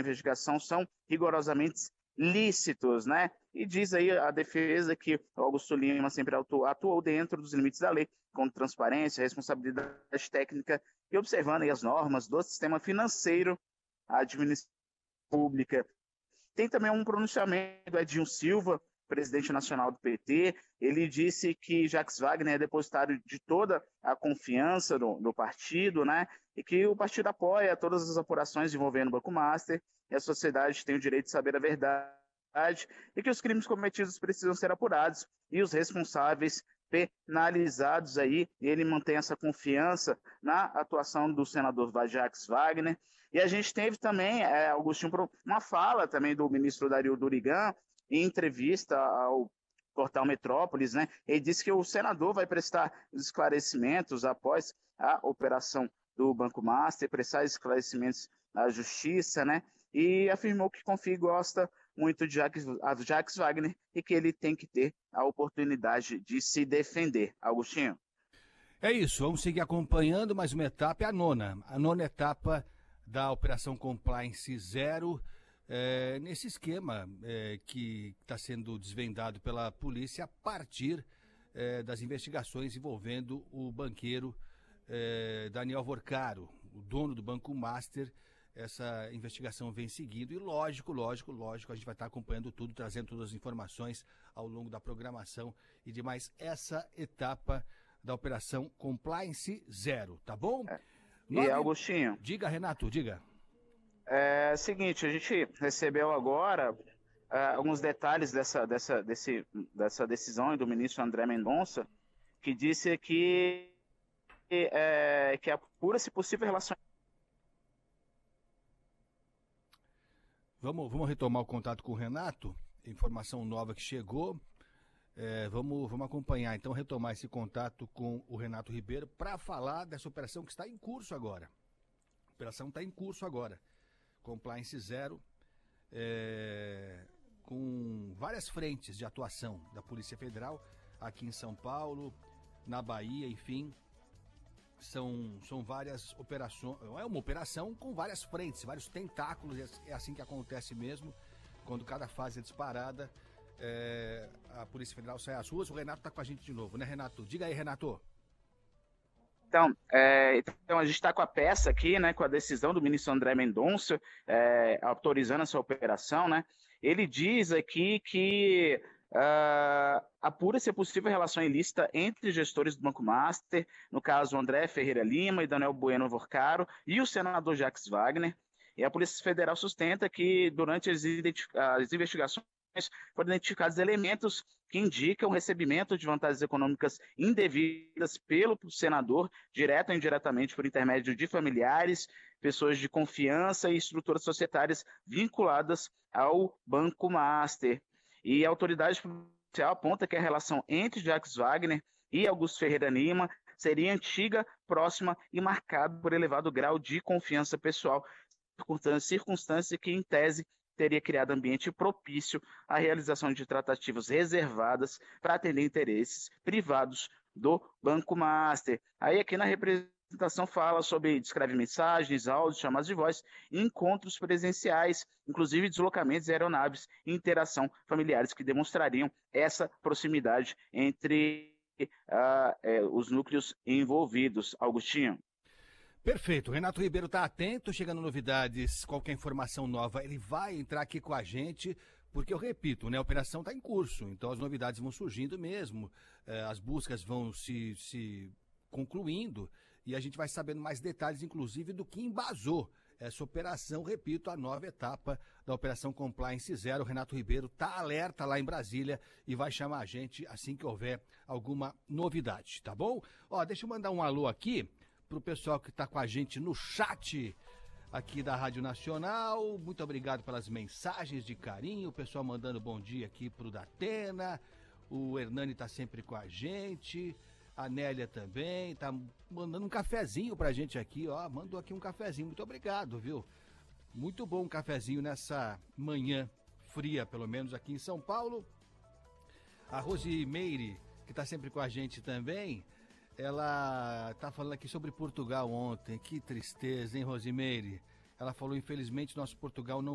investigação são rigorosamente lícitos, né? E diz aí a defesa que o Augusto Lima sempre atuou dentro dos limites da lei, com transparência, responsabilidade técnica e observando aí as normas do sistema financeiro, a administração pública. Tem também um pronunciamento do Edinho Silva, presidente nacional do PT. Ele disse que Jacques Wagner é depositário de toda a confiança do partido, né? E que o partido apoia todas as apurações envolvendo o Banco Master, e a sociedade tem o direito de saber a verdade, e que os crimes cometidos precisam ser apurados e os responsáveis penalizados aí. Ele mantém essa confiança na atuação do senador Jacques Wagner. E a gente teve também, Augustinho, uma fala também do ministro Dario Durigan, em entrevista ao portal Metrópolis, né? Ele disse que o senador vai prestar esclarecimentos após a operação do Banco Master, prestar esclarecimentos à justiça, né? E afirmou que confia e gosta muito de Jacques Wagner e que ele tem que ter a oportunidade de se defender. Augustinho. É isso, vamos seguir acompanhando mais uma etapa, é a nona etapa da Operação Compliance Zero, nesse esquema que está sendo desvendado pela polícia a partir das investigações envolvendo o banqueiro Daniel Vorcaro, o dono do Banco Master. Essa investigação vem seguindo e lógico, a gente vai estar acompanhando tudo, trazendo todas as informações ao longo da programação e de mais essa etapa da Operação Compliance Zero, tá bom? E Augustinho? Diga, Renato, diga. É o seguinte, a gente recebeu agora alguns detalhes dessa decisão do ministro André Mendonça, que disse que apura-se possível relação. Vamos retomar o contato com o Renato, informação nova que chegou. Vamos acompanhar, então, retomar esse contato com o Renato Ribeiro para falar dessa operação que está em curso agora. A operação está em curso agora. Compliance Zero, com várias frentes de atuação da Polícia Federal, aqui em São Paulo, na Bahia, enfim. São várias operações, é uma operação com várias frentes, vários tentáculos, é assim que acontece mesmo, quando cada fase é disparada, a Polícia Federal sai às ruas. O Renato está com a gente de novo, né, Renato? Diga aí, Renato. Então, a gente está com a peça aqui, né, com a decisão do ministro André Mendonça, autorizando essa operação, né? Ele diz aqui que apura-se a possível relação ilícita entre gestores do Banco Master, no caso André Ferreira Lima e Daniel Bueno Vorcaro, e o senador Jacques Wagner. E a Polícia Federal sustenta que durante as investigações foram identificados elementos que indicam o recebimento de vantagens econômicas indevidas pelo senador, direto ou indiretamente por intermédio de familiares, pessoas de confiança e estruturas societárias vinculadas ao Banco Master. E a autoridade policial aponta que a relação entre Jacques Wagner e Augusto Ferreira Lima seria antiga, próxima e marcada por elevado grau de confiança pessoal, circunstância que, em tese, teria criado ambiente propício à realização de tratativas reservadas para atender interesses privados do Banco Master. Aí aqui na representação fala sobre, descreve mensagens, áudios, chamadas de voz, encontros presenciais, inclusive deslocamentos de aeronaves e interação familiares que demonstrariam essa proximidade entre os núcleos envolvidos. Augustinho. Perfeito, o Renato Ribeiro está atento, chegando novidades, qualquer informação nova, ele vai entrar aqui com a gente, porque eu repito, né, a operação está em curso, então as novidades vão surgindo mesmo, as buscas vão se concluindo e a gente vai sabendo mais detalhes, inclusive, do que embasou essa operação, repito, a nova etapa da Operação Compliance Zero. O Renato Ribeiro está alerta lá em Brasília e vai chamar a gente assim que houver alguma novidade, tá bom? Ó, deixa eu mandar um alô aqui pro pessoal que está com a gente no chat aqui da Rádio Nacional. Muito obrigado pelas mensagens de carinho, o pessoal mandando bom dia aqui pro Datena, o Hernani tá sempre com a gente, a Nélia também, tá mandando um cafezinho pra gente aqui, ó, mandou aqui um cafezinho, muito obrigado, viu? Muito bom um cafezinho nessa manhã fria, pelo menos aqui em São Paulo. A Rosimeire, que tá sempre com a gente também, ela tá falando aqui sobre Portugal ontem, que tristeza, hein, Rosimeire? Ela falou, infelizmente, nosso Portugal não